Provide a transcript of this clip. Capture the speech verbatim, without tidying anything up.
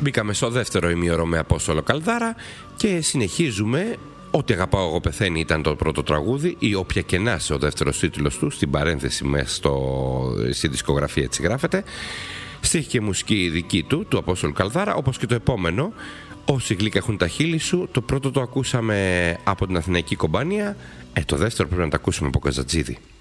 Μπήκαμε στο δεύτερο ημίωρο με Απόστολο Καλδάρα και συνεχίζουμε. Ό,τι αγαπάω εγώ πεθαίνει ήταν το πρώτο τραγούδι, ή Όποια κενά σε ο δεύτερος τίτλος του, στην παρένθεση μέσα στο, στη δισκογραφία έτσι γράφεται. Στίχη και μουσική δική του, του Απόστολου Καλδάρα, όπως και το επόμενο, Όσοι γλύκα έχουν τα χείλη σου. Το πρώτο το ακούσαμε από την Αθηναϊκή Κομπάνια, ε, το δεύτερο πρέπει να το ακούσουμε από Καζατζίδη.